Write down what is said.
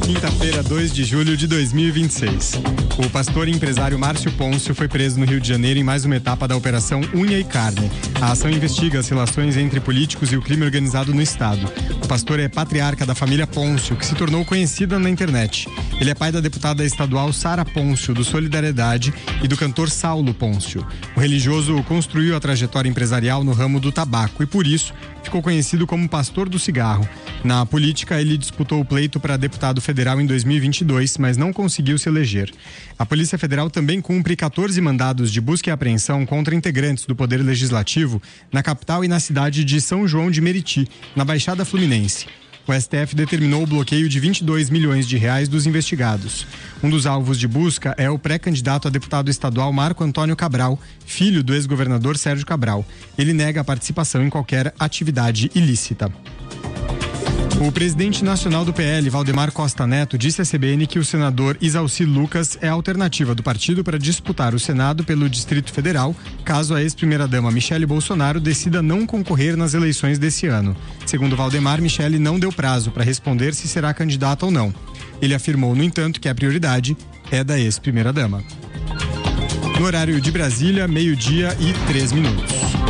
Quinta-feira, 2 de julho de 2026. O pastor e empresário Márcio Pôncio foi preso no Rio de Janeiro em mais uma etapa da Operação Unha e Carne. A ação investiga as relações entre políticos e o crime organizado no estado. O pastor é patriarca da família Pôncio, que se tornou conhecida na internet. Ele é pai da deputada estadual Sara Pôncio, do Solidariedade, e do cantor Saulo Pôncio. O religioso construiu a trajetória empresarial no ramo do tabaco e, por isso, ficou conhecido como pastor do cigarro. Na política, ele disputou o pleito para deputado federal em 2022, mas não conseguiu se eleger. A Polícia Federal também cumpre 14 mandados de busca e apreensão contra integrantes do Poder Legislativo na capital e na cidade de São João de Meriti, na Baixada Fluminense. O STF determinou o bloqueio de 22 milhões de reais dos investigados. Um dos alvos de busca é o pré-candidato a deputado estadual Marco Antônio Cabral, filho do ex-governador Sérgio Cabral. Ele nega a participação em qualquer atividade ilícita. O presidente nacional do PL, Valdemar Costa Neto, disse à CBN que o senador Isalci Lucas é a alternativa do partido para disputar o Senado pelo Distrito Federal, caso a ex-primeira-dama Michele Bolsonaro decida não concorrer nas eleições desse ano. Segundo Valdemar, Michele não deu prazo para responder se será candidata ou não. Ele afirmou, no entanto, que a prioridade é da ex-primeira-dama. No horário de Brasília, 12:03.